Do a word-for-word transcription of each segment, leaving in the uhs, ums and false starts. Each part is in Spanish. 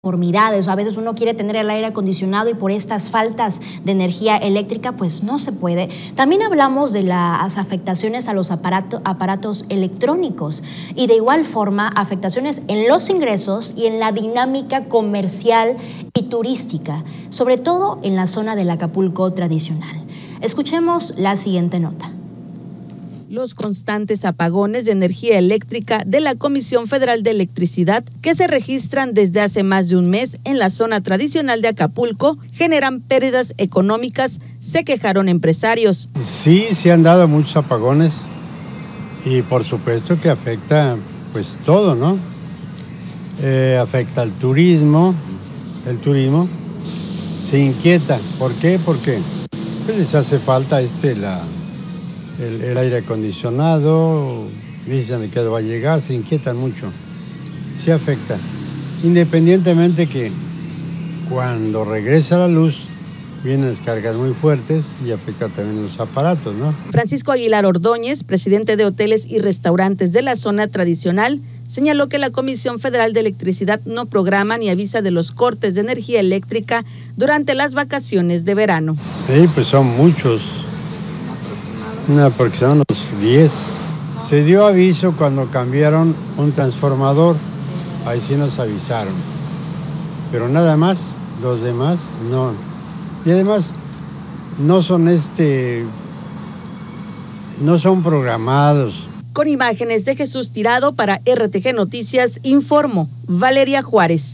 Conformidades, o a veces uno quiere tener el aire acondicionado y por estas faltas de energía eléctrica pues no se puede. También hablamos de las afectaciones a los aparato, aparatos electrónicos y de igual forma afectaciones en los ingresos y en la dinámica comercial y turística, sobre todo en la zona del Acapulco tradicional. Escuchemos la siguiente nota. Los constantes apagones de energía eléctrica de la Comisión Federal de Electricidad, que se registran desde hace más de un mes en la zona tradicional de Acapulco, generan pérdidas económicas, se quejaron empresarios. Sí, se han dado muchos apagones y por supuesto que afecta pues todo, ¿no? Eh, afecta al turismo, el turismo se inquieta. ¿Por qué? Porque pues, les hace falta este la El, el aire acondicionado, dicen que va a llegar, se inquietan mucho, se afecta. Independientemente que cuando regresa la luz, vienen descargas muy fuertes y afecta también los aparatos, ¿no? Francisco Aguilar Ordóñez, presidente de hoteles y restaurantes de la zona tradicional, señaló que la Comisión Federal de Electricidad no programa ni avisa de los cortes de energía eléctrica durante las vacaciones de verano. Sí, pues son muchos. Una aproximadamente unos diez. Se dio aviso cuando cambiaron un transformador, ahí sí nos avisaron. Pero nada más, los demás no. Y además no son este, no son programados. Con imágenes de Jesús Tirado para R T G Noticias, informó Valeria Juárez.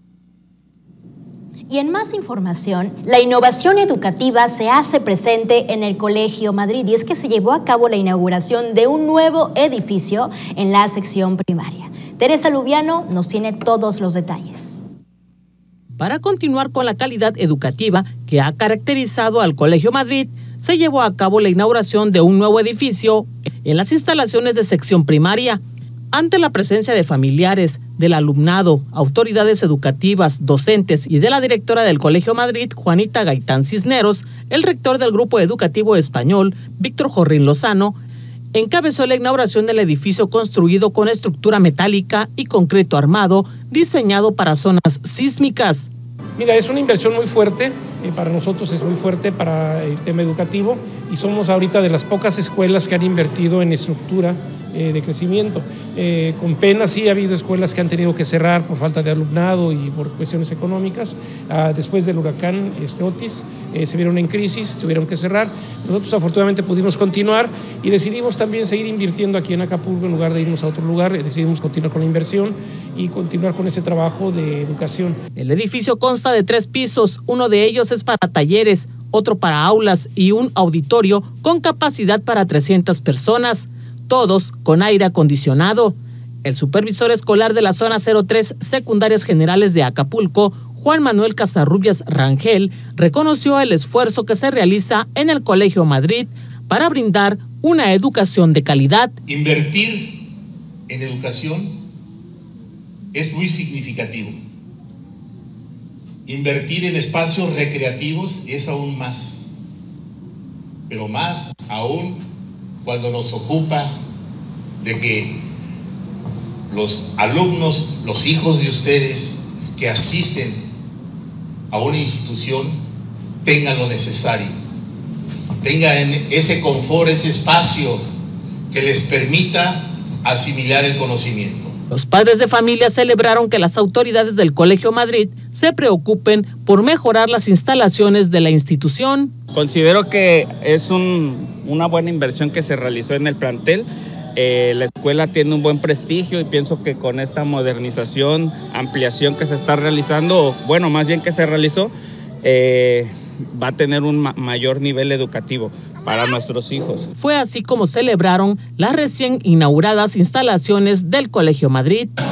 Y en más información, la innovación educativa se hace presente en el Colegio Madrid y es que se llevó a cabo la inauguración de un nuevo edificio en la sección primaria. Teresa Lubiano nos tiene todos los detalles. Para continuar con la calidad educativa que ha caracterizado al Colegio Madrid, se llevó a cabo la inauguración de un nuevo edificio en las instalaciones de sección primaria. Ante la presencia de familiares, del alumnado, autoridades educativas, docentes y de la directora del Colegio Madrid, Juanita Gaitán Cisneros, el rector del Grupo Educativo Español, Víctor Jorrín Lozano, encabezó la inauguración del edificio construido con estructura metálica y concreto armado, diseñado para zonas sísmicas. Mira, es una inversión muy fuerte, eh, para nosotros es muy fuerte para el tema educativo y somos ahorita de las pocas escuelas que han invertido en estructura eh, de crecimiento. Eh, con pena sí ha habido escuelas que han tenido que cerrar por falta de alumnado y por cuestiones económicas. Ah, después del huracán este, Otis eh, se vieron en crisis, tuvieron que cerrar. Nosotros afortunadamente pudimos continuar y decidimos también seguir invirtiendo aquí en Acapulco en lugar de irnos a otro lugar. Decidimos continuar con la inversión y continuar con ese trabajo de educación. El edificio consta de tres pisos, uno de ellos es para talleres, otro para aulas y un auditorio con capacidad para trescientas personas, todos con aire acondicionado. El supervisor escolar de la zona cero tres Secundarias Generales de Acapulco, Juan Manuel Casarrubias Rangel, reconoció el esfuerzo que se realiza en el Colegio Madrid para brindar una educación de calidad. Invertir en educación es muy significativo. Invertir en espacios recreativos es aún más, pero más aún cuando nos ocupa de que los alumnos, los hijos de ustedes que asisten a una institución tengan lo necesario, tengan ese confort, ese espacio que les permita asimilar el conocimiento. Los padres de familia celebraron que las autoridades del Colegio Madrid se preocupen por mejorar las instalaciones de la institución. Considero que es un, una buena inversión que se realizó en el plantel. Eh, la escuela tiene un buen prestigio y pienso que con esta modernización, ampliación que se está realizando, bueno, más bien que se realizó, eh, va a tener un ma- mayor nivel educativo para nuestros hijos. Fue así como celebraron las recién inauguradas instalaciones del Colegio Madrid.